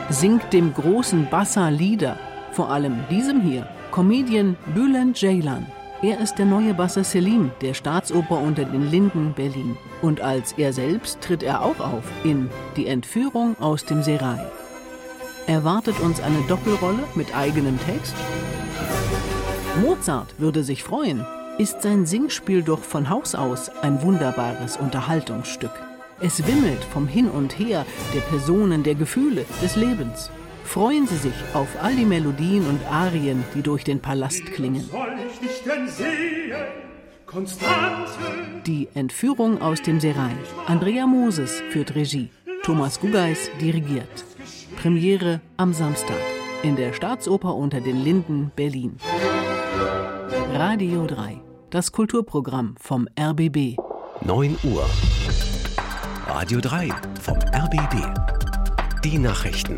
singt dem großen Bassa Lieder, vor allem diesem hier, Comedian Bülent Ceylan. Er ist der neue Bassa Selim der Staatsoper unter den Linden Berlin. Und als er selbst tritt er auch auf in Die Entführung aus dem Serail. Erwartet uns eine Doppelrolle mit eigenem Text? Mozart würde sich freuen. Ist sein Singspiel doch von Haus aus ein wunderbares Unterhaltungsstück. Es wimmelt vom Hin und Her der Personen, der Gefühle, des Lebens. Freuen Sie sich auf all die Melodien und Arien, die durch den Palast klingen. Die Entführung aus dem Serail. Andrea Moses führt Regie. Thomas Gugeis dirigiert. Premiere am Samstag in der Staatsoper unter den Linden Berlin. Radio 3, das Kulturprogramm vom RBB. 9 Uhr. Radio 3 vom RBB. Die Nachrichten.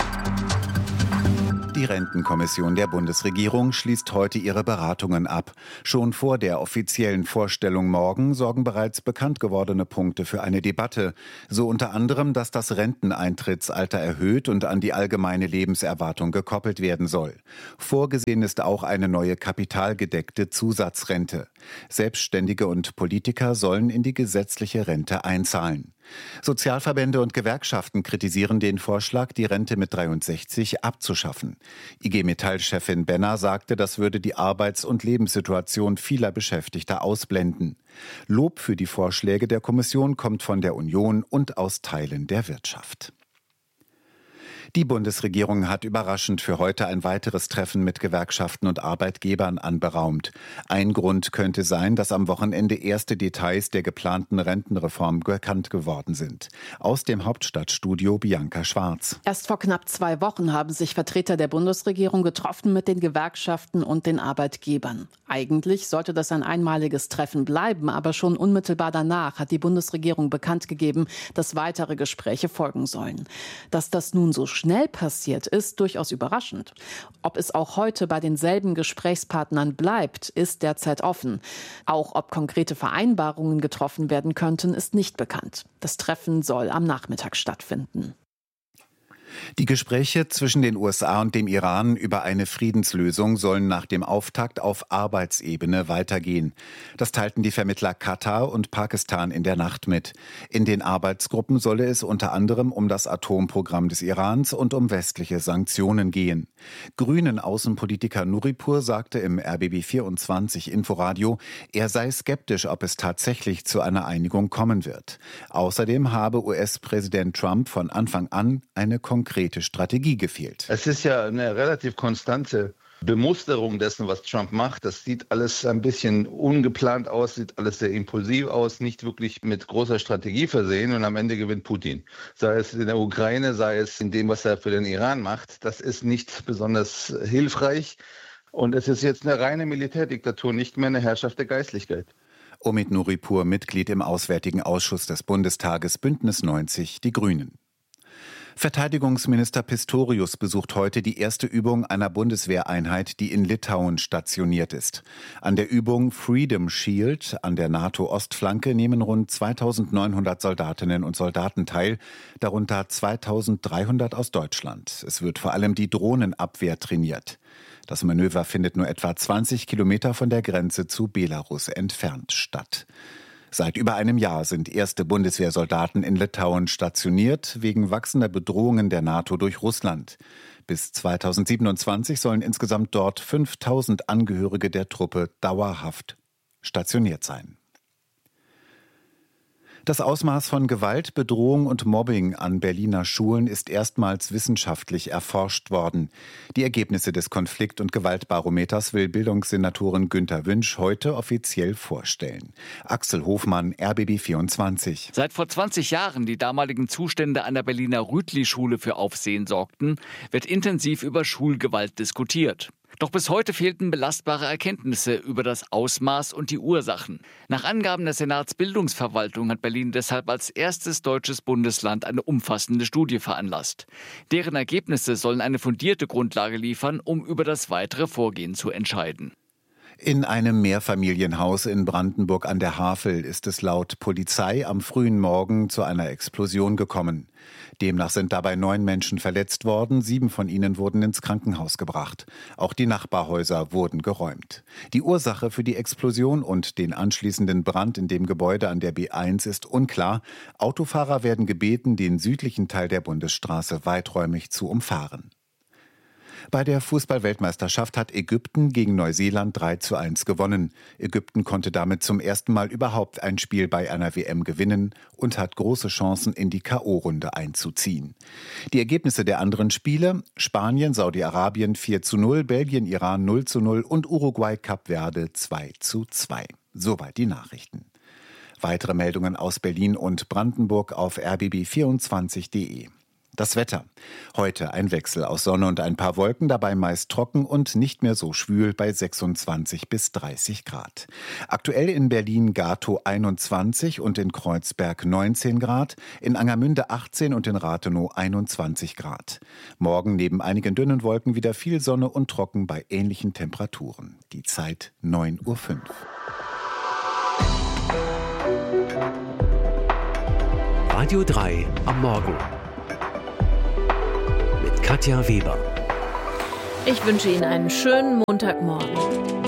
Die Rentenkommission der Bundesregierung schließt heute ihre Beratungen ab. Schon vor der offiziellen Vorstellung morgen sorgen bereits bekannt gewordene Punkte für eine Debatte. So unter anderem, dass das Renteneintrittsalter erhöht und an die allgemeine Lebenserwartung gekoppelt werden soll. Vorgesehen ist auch eine neue kapitalgedeckte Zusatzrente. Selbstständige und Politiker sollen in die gesetzliche Rente einzahlen. Sozialverbände und Gewerkschaften kritisieren den Vorschlag, die Rente mit 63 abzuschaffen. IG Metall-Chefin Benner sagte, das würde die Arbeits- und Lebenssituation vieler Beschäftigter ausblenden. Lob für die Vorschläge der Kommission kommt von der Union und aus Teilen der Wirtschaft. Die Bundesregierung hat überraschend für heute ein weiteres Treffen mit Gewerkschaften und Arbeitgebern anberaumt. Ein Grund könnte sein, dass am Wochenende erste Details der geplanten Rentenreform bekannt geworden sind. Aus dem Hauptstadtstudio Bianca Schwarz. Erst vor knapp 2 Wochen haben sich Vertreter der Bundesregierung getroffen mit den Gewerkschaften und den Arbeitgebern. Eigentlich sollte das ein einmaliges Treffen bleiben, aber schon unmittelbar danach hat die Bundesregierung bekannt gegeben, dass weitere Gespräche folgen sollen. Dass das nun so schnell passiert, ist durchaus überraschend. Ob es auch heute bei denselben Gesprächspartnern bleibt, ist derzeit offen. Auch ob konkrete Vereinbarungen getroffen werden könnten, ist nicht bekannt. Das Treffen soll am Nachmittag stattfinden. Die Gespräche zwischen den USA und dem Iran über eine Friedenslösung sollen nach dem Auftakt auf Arbeitsebene weitergehen. Das teilten die Vermittler Katar und Pakistan in der Nacht mit. In den Arbeitsgruppen solle es unter anderem um das Atomprogramm des Irans und um westliche Sanktionen gehen. Grünen Außenpolitiker Nuripur sagte im RBB 24 Inforadio, er sei skeptisch, ob es tatsächlich zu einer Einigung kommen wird. Außerdem habe US-Präsident Trump von Anfang an eine konkrete Strategie gefehlt. Es ist ja eine relativ konstante Bemusterung dessen, was Trump macht. Das sieht alles ein bisschen ungeplant aus, sieht alles sehr impulsiv aus, nicht wirklich mit großer Strategie versehen und am Ende gewinnt Putin. Sei es in der Ukraine, sei es in dem, was er für den Iran macht. Das ist nicht besonders hilfreich und es ist jetzt eine reine Militärdiktatur, nicht mehr eine Herrschaft der Geistlichkeit. Omid Nuripur, Mitglied im Auswärtigen Ausschuss des Bundestages, Bündnis 90, die Grünen. Verteidigungsminister Pistorius besucht heute die erste Übung einer Bundeswehreinheit, die in Litauen stationiert ist. An der Übung Freedom Shield an der NATO-Ostflanke nehmen rund 2.900 Soldatinnen und Soldaten teil, darunter 2.300 aus Deutschland. Es wird vor allem die Drohnenabwehr trainiert. Das Manöver findet nur etwa 20 Kilometer von der Grenze zu Belarus entfernt statt. Seit über einem Jahr sind erste Bundeswehrsoldaten in Litauen stationiert, wegen wachsender Bedrohungen der NATO durch Russland. Bis 2027 sollen insgesamt dort 5.000 Angehörige der Truppe dauerhaft stationiert sein. Das Ausmaß von Gewalt, Bedrohung und Mobbing an Berliner Schulen ist erstmals wissenschaftlich erforscht worden. Die Ergebnisse des Konflikt- und Gewaltbarometers will Bildungssenatorin Günter Wünsch heute offiziell vorstellen. Axel Hofmann, RBB 24. Seit vor 20 Jahren die damaligen Zustände an der Berliner Rütli-Schule für Aufsehen sorgten, wird intensiv über Schulgewalt diskutiert. Doch bis heute fehlten belastbare Erkenntnisse über das Ausmaß und die Ursachen. Nach Angaben der Senatsbildungsverwaltung hat Berlin deshalb als erstes deutsches Bundesland eine umfassende Studie veranlasst. Deren Ergebnisse sollen eine fundierte Grundlage liefern, um über das weitere Vorgehen zu entscheiden. In einem Mehrfamilienhaus in Brandenburg an der Havel ist es laut Polizei am frühen Morgen zu einer Explosion gekommen. Demnach sind dabei 9 Menschen verletzt worden, 7 von ihnen wurden ins Krankenhaus gebracht. Auch die Nachbarhäuser wurden geräumt. Die Ursache für die Explosion und den anschließenden Brand in dem Gebäude an der B1 ist unklar. Autofahrer werden gebeten, den südlichen Teil der Bundesstraße weiträumig zu umfahren. Bei der Fußball-Weltmeisterschaft hat Ägypten gegen Neuseeland 3:1 gewonnen. Ägypten konnte damit zum ersten Mal überhaupt ein Spiel bei einer WM gewinnen und hat große Chancen, in die K.O.-Runde einzuziehen. Die Ergebnisse der anderen Spiele: Spanien, Saudi-Arabien 4:0, Belgien, Iran 0:0 und Uruguay, Kap Verde 2:2. Soweit die Nachrichten. Weitere Meldungen aus Berlin und Brandenburg auf rbb24.de. Das Wetter. Heute ein Wechsel aus Sonne und ein paar Wolken, dabei meist trocken und nicht mehr so schwül bei 26 bis 30 Grad. Aktuell in Berlin-Gatow 21 und in Kreuzberg 19 Grad, in Angermünde 18 und in Rathenow 21 Grad. Morgen neben einigen dünnen Wolken wieder viel Sonne und trocken bei ähnlichen Temperaturen. Die Zeit 9:05 Uhr. Radio 3 am Morgen. Katja Weber. Ich wünsche Ihnen einen schönen Montagmorgen.